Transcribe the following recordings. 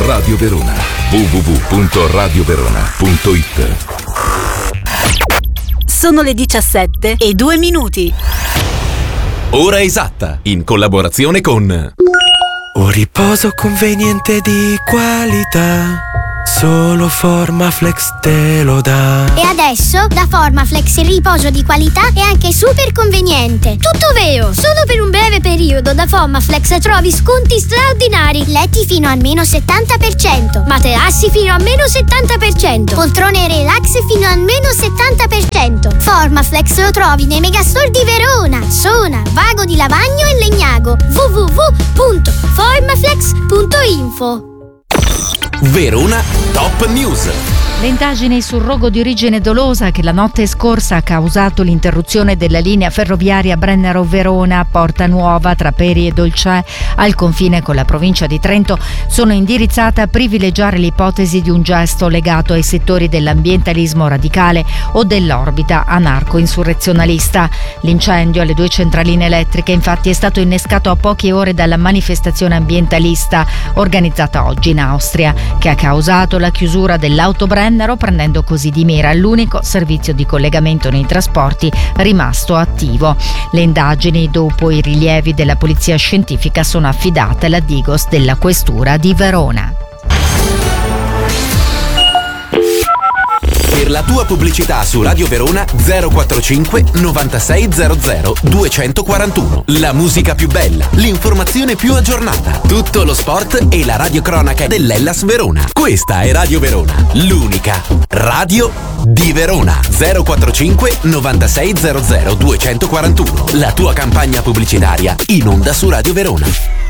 Radio Verona. www.radioverona.it. Sono le 17:02. Ora esatta, in collaborazione con Un riposo conveniente di qualità, solo Formaflex te lo dà. E adesso da Formaflex il riposo di qualità è anche super conveniente. Tutto vero! Solo per un breve periodo da Formaflex trovi sconti straordinari. Letti fino al meno 70%, materassi fino a meno 70%, poltrone relax fino al meno 70%. Formaflex lo trovi nei megastore di Verona, Sona, Vago di Lavagno e Legnago. www.formaflex.info. Verona Top News. Le indagini sul rogo di origine dolosa che la notte scorsa ha causato l'interruzione della linea ferroviaria Brennero-Verona Porta Nuova tra Peri e Dolcè al confine con la provincia di Trento sono indirizzate a privilegiare l'ipotesi di un gesto legato ai settori dell'ambientalismo radicale o dell'orbita anarco-insurrezionalista. L'incendio alle 2 centraline elettriche infatti è stato innescato a poche ore dalla manifestazione ambientalista organizzata oggi in Austria, che ha causato la chiusura dell'autobrennero, prendendo così di mira l'unico servizio di collegamento nei trasporti rimasto attivo. Le indagini, dopo i rilievi della polizia scientifica, sono affidate alla Digos della Questura di Verona. Per la tua pubblicità su Radio Verona 045 9600 241. La musica più bella, l'informazione più aggiornata, tutto lo sport e la radiocronaca dell'Hellas Verona. Questa è Radio Verona, l'unica radio di Verona. 045 9600 241. La tua campagna pubblicitaria in onda su Radio Verona.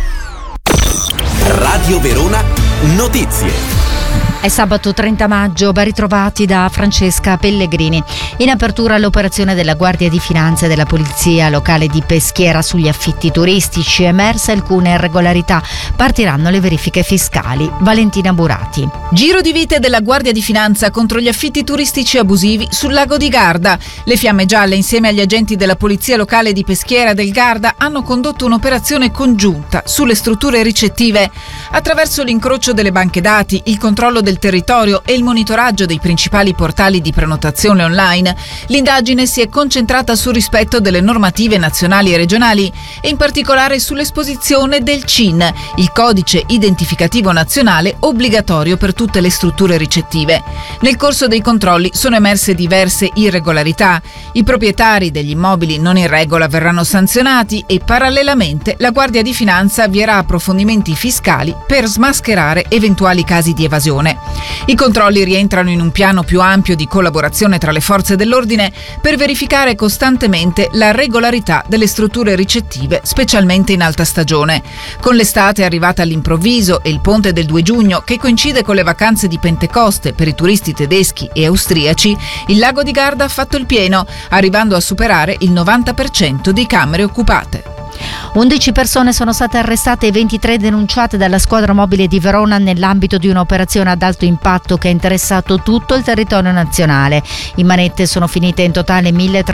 Radio Verona Notizie. È sabato 30 maggio, ben ritrovati da Francesca Pellegrini. In apertura all'operazione della Guardia di Finanza e della Polizia Locale di Peschiera sugli affitti turistici, emerse alcune irregolarità. Partiranno le verifiche fiscali. Valentina Burati. Giro di vite della Guardia di Finanza contro gli affitti turistici abusivi sul lago di Garda. Le Fiamme Gialle, insieme agli agenti della Polizia Locale di Peschiera del Garda, hanno condotto un'operazione congiunta sulle strutture ricettive. Attraverso l'incrocio delle banche dati, il controllo del territorio e il monitoraggio dei principali portali di prenotazione online, l'indagine si è concentrata sul rispetto delle normative nazionali e regionali e in particolare sull'esposizione del CIN, il codice identificativo nazionale obbligatorio per tutte le strutture ricettive. Nel corso dei controlli sono emerse diverse irregolarità. I proprietari degli immobili non in regola verranno sanzionati e parallelamente la Guardia di Finanza avvierà approfondimenti fiscali per smascherare eventuali casi di evasione. I controlli rientrano in un piano più ampio di collaborazione tra le forze dell'ordine per verificare costantemente la regolarità delle strutture ricettive, specialmente in alta stagione. Con l'estate arrivata all'improvviso e il ponte del 2 giugno, che coincide con le vacanze di Pentecoste per i turisti tedeschi e austriaci, il lago di Garda ha fatto il pieno, arrivando a superare il 90% di camere occupate. 11 persone sono state arrestate e 23 denunciate dalla squadra mobile di Verona nell'ambito di un'operazione ad alto impatto che ha interessato tutto il territorio nazionale. In manette sono finite in totale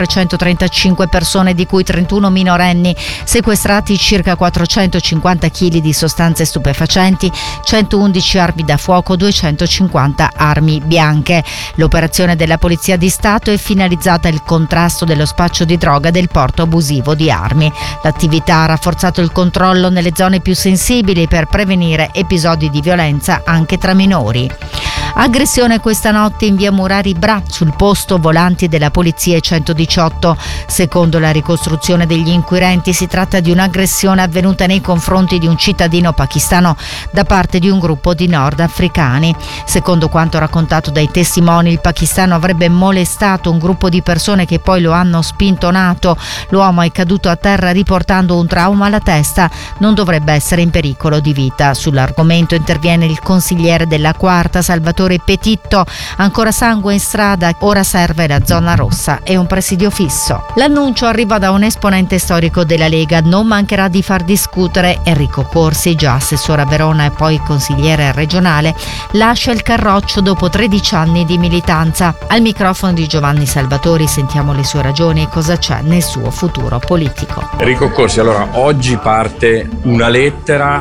1.335 persone, di cui 31 minorenni, sequestrati circa 450 kg di sostanze stupefacenti, 111 armi da fuoco, 250 armi bianche. L'operazione della Polizia di Stato è finalizzata al contrasto dello spaccio di droga e del porto abusivo di armi. L'attività ha rafforzato il controllo nelle zone più sensibili per prevenire episodi di violenza anche tra minori. Aggressione questa notte in via Murari Bra, sul posto volanti della polizia 118. Secondo la ricostruzione degli inquirenti si tratta di un'aggressione avvenuta nei confronti di un cittadino pakistano da parte di un gruppo di nordafricani. Secondo quanto raccontato dai testimoni, il pakistano avrebbe molestato un gruppo di persone che poi lo hanno spintonato. L'uomo è caduto a terra riportando un trauma alla testa, non dovrebbe essere in pericolo di vita. Sull'argomento interviene il consigliere della quarta, Salvatore Petitto. Ancora sangue in strada, ora serve la zona rossa e un presidio fisso. L'annuncio arriva da un esponente storico della Lega, non mancherà di far discutere. Enrico Corsi, già assessore a Verona e poi consigliere regionale, lascia il Carroccio dopo 13 anni di militanza. Al microfono di Giovanni Salvatori sentiamo le sue ragioni e cosa c'è nel suo futuro politico. Enrico Corsi, allora oggi parte una lettera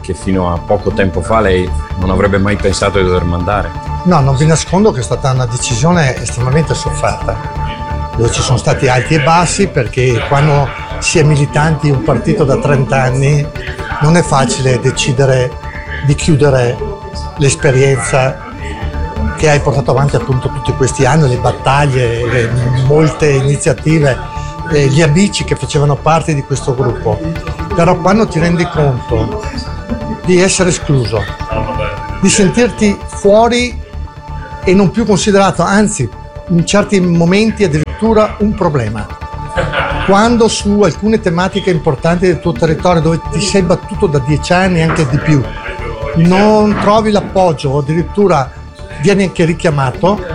che fino a poco tempo fa lei non avrebbe mai pensato di dover mandare. No, non vi nascondo che è stata una decisione estremamente sofferta, dove ci sono stati alti e bassi, perché quando si è militanti in un partito da 30 anni non è facile decidere di chiudere l'esperienza che hai portato avanti appunto tutti questi anni, le battaglie, molte iniziative, gli amici che facevano parte di questo gruppo. Però quando ti rendi conto di essere escluso, di sentirti fuori e non più considerato, anzi in certi momenti addirittura un problema, quando su alcune tematiche importanti del tuo territorio, dove ti sei battuto da 10 anni e anche di più, non trovi l'appoggio o addirittura vieni anche richiamato,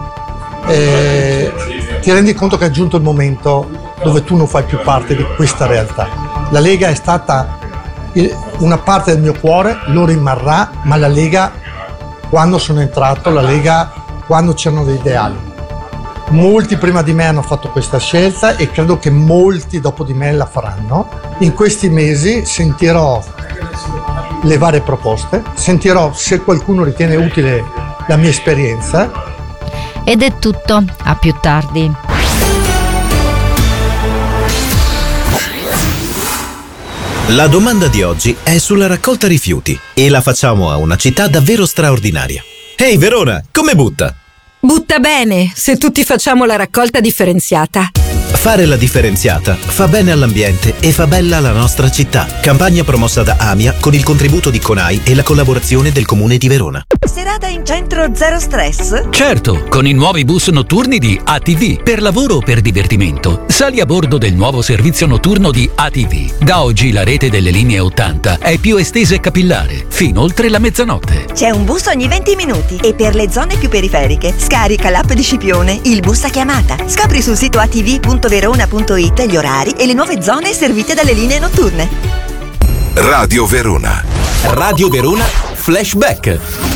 ti rendi conto che è giunto il momento dove tu non fai più parte di questa realtà. La Lega è stata una parte del mio cuore, lo rimarrà, ma la Lega, quando sono entrato, la Lega quando c'erano dei ideali. Molti prima di me hanno fatto questa scelta e credo che molti dopo di me la faranno. In questi mesi sentirò le varie proposte, sentirò se qualcuno ritiene utile la mia esperienza. Ed è tutto, a più tardi. La domanda di oggi è sulla raccolta rifiuti e la facciamo a una città davvero straordinaria. Ehi Verona, come butta? Butta bene, se tutti facciamo la raccolta differenziata. Fare la differenziata fa bene all'ambiente e fa bella la nostra città. Campagna promossa da AMIA con il contributo di CONAI e la collaborazione del Comune di Verona. Serata in centro zero stress? Certo, con i nuovi bus notturni di ATV. Per lavoro o per divertimento, sali a bordo del nuovo servizio notturno di ATV. Da oggi la rete delle linee 80 è più estesa e capillare, fino oltre la mezzanotte. C'è un bus ogni 20 minuti e per le zone più periferiche scarica l'app di Scipione, il bus a chiamata. Scopri sul sito atv.verona.it gli orari e le nuove zone servite dalle linee notturne. Radio Verona. Radio Verona Flashback.